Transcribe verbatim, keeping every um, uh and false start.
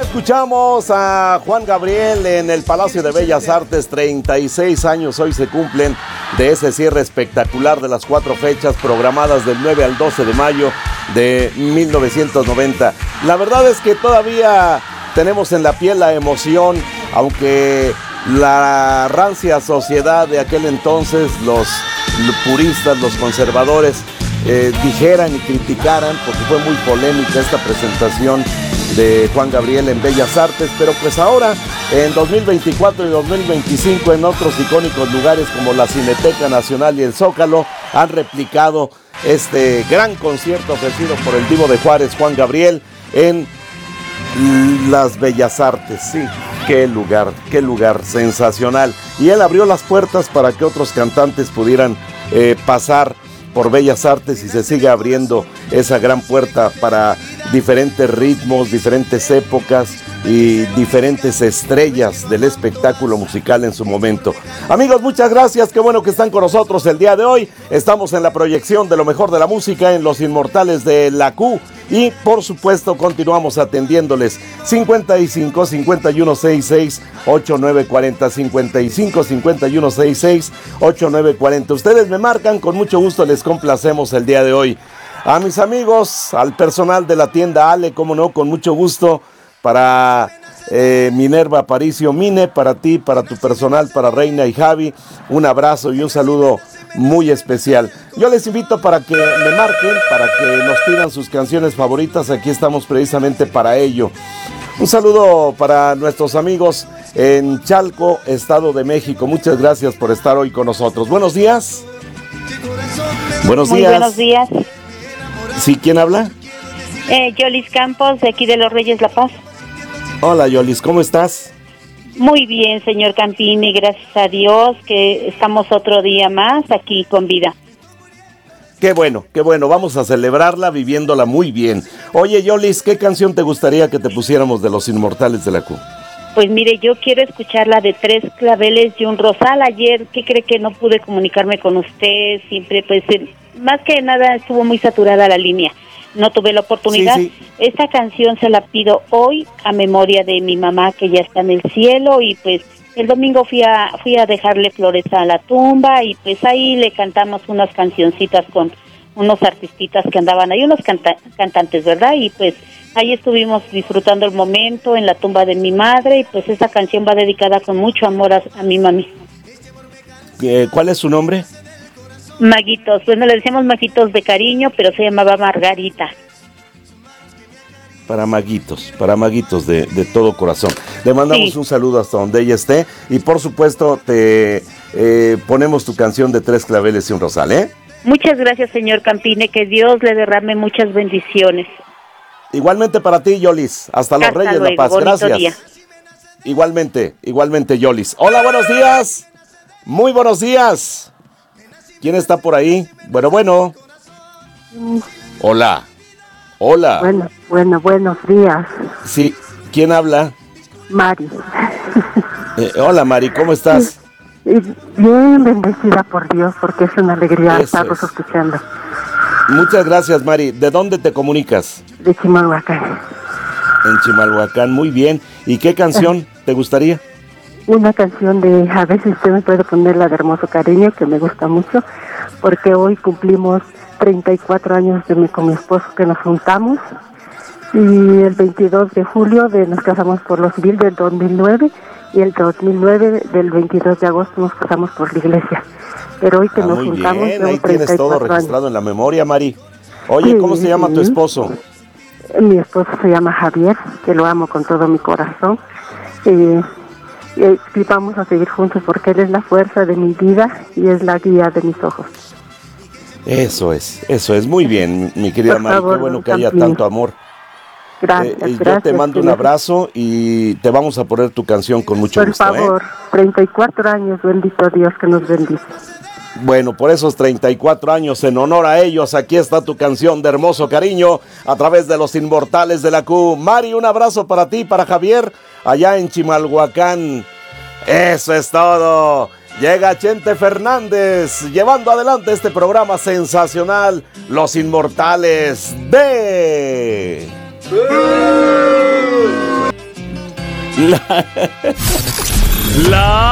escuchamos a Juan Gabriel en el Palacio de Bellas Artes. Treinta y seis años hoy se cumplen de ese cierre espectacular de las cuatro fechas programadas del nueve al doce de mayo de mil novecientos noventa. La verdad es que todavía tenemos en la piel la emoción, aunque la rancia sociedad de aquel entonces, los puristas, los conservadores, eh, dijeran y criticaran, porque fue muy polémica esta presentación de Juan Gabriel en Bellas Artes, pero pues ahora en dos mil veinticuatro y dos mil veinticinco en otros icónicos lugares como la Cineteca Nacional y el Zócalo han replicado este gran concierto ofrecido por el Divo de Juárez, Juan Gabriel, en las Bellas Artes. Sí, qué lugar, qué lugar sensacional. Y él abrió las puertas para que otros cantantes pudieran eh, pasar por Bellas Artes, y se sigue abriendo esa gran puerta para diferentes ritmos, diferentes épocas y diferentes estrellas del espectáculo musical en su momento. Amigos, muchas gracias, qué bueno que están con nosotros el día de hoy. Estamos en la proyección de lo mejor de la música en Los Inmortales de la Q, y por supuesto continuamos atendiéndoles. Cincuenta y cinco, cincuenta y uno, sesenta y seis, ochenta y nueve cuarenta, cincuenta y cinco, cincuenta y uno, sesenta y seis, ochenta y nueve cuarenta. Ustedes me marcan, con mucho gusto les complacemos el día de hoy. A mis amigos, al personal de la tienda Ale, como no, con mucho gusto, para eh, Minerva Aparicio, Mine, para ti, para tu personal, para Reina y Javi, un abrazo y un saludo muy especial. Yo les invito para que me marquen, para que nos pidan sus canciones favoritas. Aquí estamos precisamente para ello. Un saludo para nuestros amigos en Chalco, Estado de México. Muchas gracias por estar hoy con nosotros. Buenos días. Buenos Muy días. buenos días. ¿Sí? ¿Quién habla? Eh, Yolis Campos, de aquí de Los Reyes La Paz. Hola, Yolis, ¿cómo estás? Muy bien, señor Campini, gracias a Dios que estamos otro día más aquí con vida. Qué bueno, qué bueno, vamos a celebrarla viviéndola muy bien. Oye, Yolis, ¿qué canción te gustaría que te pusiéramos de Los Inmortales de la Q? Pues mire, yo quiero escuchar la de Tres Claveles y un Rosal. Ayer, ¿qué cree que no pude comunicarme con usted? Siempre, pues, eh, más que nada estuvo muy saturada la línea. No tuve la oportunidad. Sí, sí. Esta canción se la pido hoy a memoria de mi mamá, que ya está en el cielo, y pues el domingo fui a fui a dejarle flores a la tumba, y pues ahí le cantamos unas cancioncitas con unos artistitas que andaban ahí, unos canta- cantantes, ¿verdad? Y pues ahí estuvimos disfrutando el momento en la tumba de mi madre, y pues esa canción va dedicada con mucho amor a, a mi mami. Eh, ¿Cuál es su nombre? Maguitos, bueno, le decíamos Maguitos de cariño, pero se llamaba Margarita. Para Maguitos, para Maguitos de, de todo corazón. Le mandamos sí. un saludo hasta donde ella esté, y por supuesto te eh, ponemos tu canción de Tres Claveles y un Rosal, ¿eh? Muchas gracias, señor Campine, que Dios le derrame muchas bendiciones. Igualmente para ti, Yolis. Hasta los hasta Reyes luego, La Paz. Gracias. Día. Igualmente, igualmente, Yolis. Hola, buenos días. Muy buenos días. ¿Quién está por ahí? Bueno, bueno. Hola. Hola. Bueno, bueno, buenos días. Sí, ¿quién habla? Mari. Eh, hola, Mari, ¿cómo estás? Bien bendecida por Dios, porque es una alegría estarlos escuchando. Muchas gracias, Mari. ¿De dónde te comunicas? De Chimalhuacán. En Chimalhuacán, muy bien. ¿Y qué canción te gustaría? Una canción de, a ver si usted me puede poner la de Hermoso Cariño, que me gusta mucho, porque hoy cumplimos treinta y cuatro años de mi, con mi esposo que nos juntamos, y el veintidós de julio de, nos casamos por lo civil del dos mil nueve, y el dos mil nueve del veintidós de agosto nos casamos por la iglesia. Pero hoy que ah, nos muy juntamos... Bien. Ahí tienes todo registrado años. En la memoria, Mari. Oye, sí, ¿cómo se llama sí. tu esposo? Mi esposo se llama Javier, que lo amo con todo mi corazón. Eh, y vamos a seguir juntos porque él es la fuerza de mi vida y es la guía de mis ojos. Eso es, eso es, muy bien, mi querida Por Mari, favor, qué bueno que haya tanto amor. Gracias, eh, gracias. Yo te mando un abrazo y te vamos a poner tu canción con mucho Por gusto. Por favor, ¿eh? treinta y cuatro años, bendito Dios que nos bendice. Bueno, por esos treinta y cuatro años, en honor a ellos, aquí está tu canción de Hermoso Cariño a través de Los Inmortales de la Q. Mari, un abrazo para ti, para Javier, allá en Chimalhuacán. Eso es todo. Llega Chente Fernández llevando adelante este programa sensacional, Los Inmortales de... La... La